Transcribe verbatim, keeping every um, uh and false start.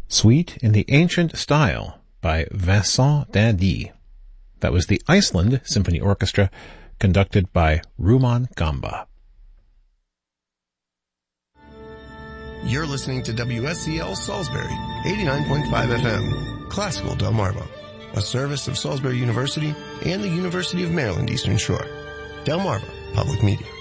Suite in the Ancient Style by Vincent Dindy. That was the Iceland Symphony Orchestra, conducted by Rumaan Gamba. You're listening to W S C L Salisbury, eighty-nine point five F M, Classical Delmarva, a service of Salisbury University and the University of Maryland Eastern Shore. Delmarva Public Media.